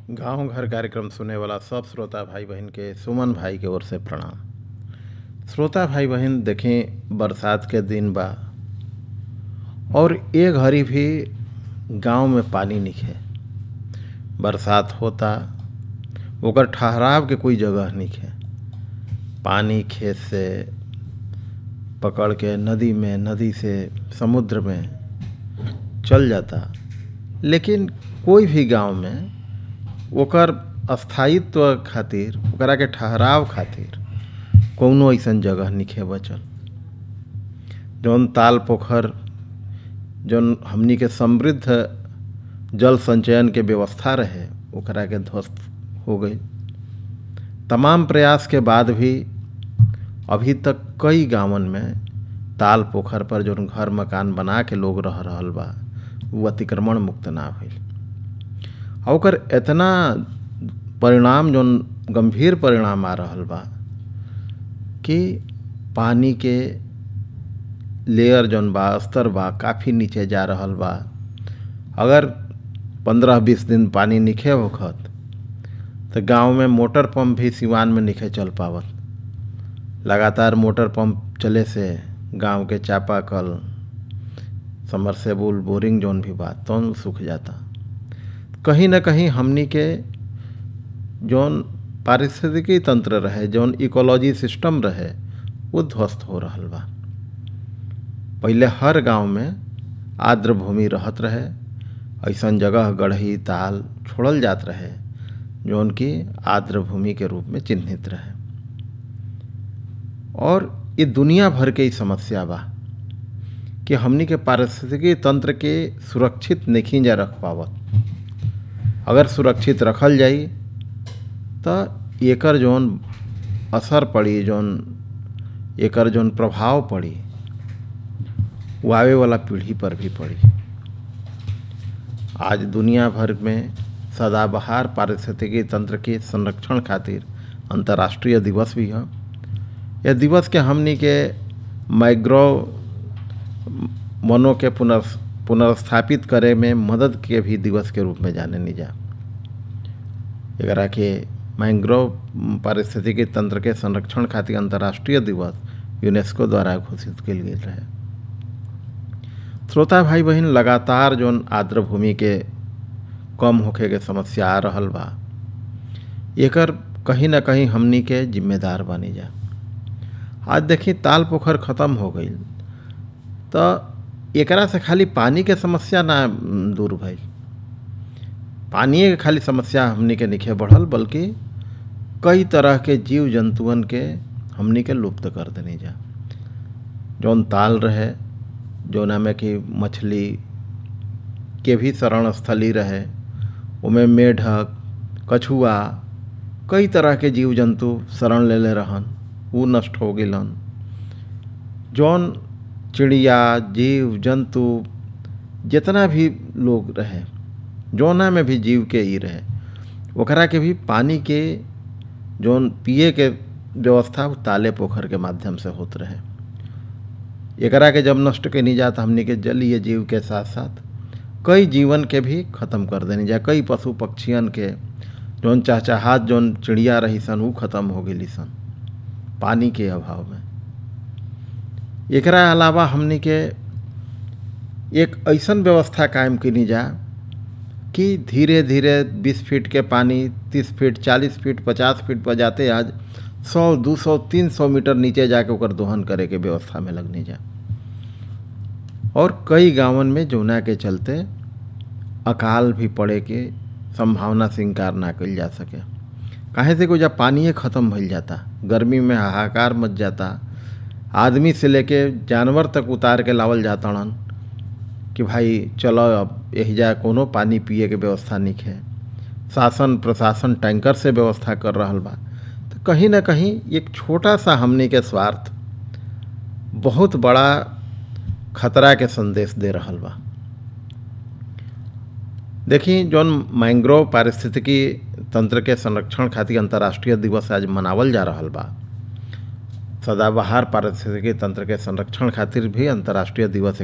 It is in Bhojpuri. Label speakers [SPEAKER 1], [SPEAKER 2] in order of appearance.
[SPEAKER 1] गांव घर कार्यक्रम सुने वाला सब श्रोता भाई बहन के सुमन भाई के ओर से प्रणाम। श्रोता भाई बहन देखें, बरसात के दिन बा और एक घड़ी भी गांव में पानी निखे। बरसात होता ओकर ठहराव के कोई जगह निखे। पानी खेत से पकड़ के नदी में, नदी से समुद्र में चल जाता, लेकिन कोई भी गांव में ओकर स्थायित्व खातिर, ओकरा के ठहराव खातिर कौनो ऐसन जगह निखे बचल। जौन ताल पोखर, जौन हमनी के समृद्ध जल संचयन के व्यवस्था रहे, ओकरा के ध्वस्त हो गई। तमाम प्रयास के बाद भी अभी तक कई गांवन में ताल पोखर पर जौन घर मकान बना के लोग रह रहल बा, वो अतिक्रमण मुक्त ना भइल। ओकर इतना परिणाम, जौन गंभीर परिणाम आ रहल बा कि पानी के लेयर जौन बा, स्तर बा, काफ़ी नीचे जा रहल बा। अगर 15-20 दिन पानी निखे होखत तो गांव में मोटर पंप भी सिवान में निखे चल पावत। लगातार मोटर पंप चले से गांव के चापाकल, समरसेबुल, बोरिंग जौन भी बा तौन सूख जाता। कहीं न कहीं हमनी के जौन पारिस्थितिकी तंत्र रहे, जौन इकोलॉजी सिस्टम रहे, वो ध्वस्त हो रहल बा। पहले हर गांव में आर्द्र भूमि रहत रहे, ऐसन जगह गढ़ही ताल छोड़ल जात रहे जौन की आर्द्र भूमि के रूप में चिन्हित रहे। और ये दुनिया भर के ही समस्या बा कि हमनी के पारिस्थितिकी तंत्र के सुरक्षित नहीं जा रख पावत। अगर सुरक्षित रखल जाई तो एकर जौन असर पड़ी, जौन एकर जौन प्रभाव पड़ी, वो आवे वाला पीढ़ी पर भी पड़ी। आज दुनिया भर में सदाबहार पारिस्थितिकी तंत्र के संरक्षण खातिर अंतर्राष्ट्रीय दिवस भी है। यह दिवस के हमनी के माइग्रो वनों के पुनर्स्थापित करे में मदद के भी दिवस के रूप में जाने नहीं जा। एकरा के मैंग्रोव पारिस्थितिकी तंत्र के संरक्षण खातिर अंतर्राष्ट्रीय दिवस यूनेस्को द्वारा घोषित किया गया रहे। श्रोता भाई बहन, लगातार जौन आर्द्र भूमि के कम होखे के समस्या आ रहल बा, एकर कहीं ना कहीं हमनी के जिम्मेदार बनी जा। आज देखी ताल पोखर ख़त्म हो गई तो एकरा से खाली पानी के समस्या ना दूर भइल। पानी के खाली समस्या हमनी के निखे बढ़ल, बल्कि कई तरह के जीव जंतुअन के हमनी के लुप्त कर देनी जा। जौन ताल रहे, जौना में कि मछली के भी शरण स्थली रहे, उमें मेढक, कछुआ, कई तरह के जीव जंतु शरण ले रहन, वो नष्ट हो गिलन। जौन चिड़िया, जीव जंतु, जितना भी लोग रहे, जौना में भी जीव के ही रहे, ओकरा के भी पानी के जौन पिए के व्यवस्था ताले पोखर के माध्यम से होत रहे। एकरा के जब नष्ट के नहीं जाता, हमने के जलीय जीव के साथ साथ कई जीवन के भी ख़त्म कर देनी जा। कई पशु पक्षियन के जौन चहचहात, जौन चिड़िया रही सन, वो ख़त्म हो गई सन पानी के अभाव में। एकरा अलावा हमनी के एक ऐसन व्यवस्था कायम कनी जा कि धीरे धीरे 20 फीट के पानी 30 फीट, 40 फीट, 50 फीट पर जाते आज 100, 200, 300 मीटर नीचे जाके ओकर दोहन करे के व्यवस्था में लगनी जा। और कई गांवन में जौना के चलते अकाल भी पड़े के संभावना से इनकार ना कल जा सके। काहे से कोई जब पानी ख़त्म भइल जाता, गर्मी में हाहाकार मच जाता, आदमी से लेके जानवर तक उतार के लावल जाता कि भाई चलो अब यही जा, कोनो पानी पिए के व्यवस्था नहीं है। शासन प्रशासन टैंकर से व्यवस्था कर रहल बा। तो कहीं ना कहीं एक छोटा सा हमनी के स्वार्थ बहुत बड़ा खतरा के संदेश दे रहल बा। देखी, जौन मैंग्रोव पारिस्थितिकी तंत्र के संरक्षण खातिर अंतर्राष्ट्रीय दिवस आज मनावल जा रहल बा। सदाबहार पारिस्थितिकी तंत्र के संरक्षण खातिर भी अंतर्राष्ट्रीय दिवस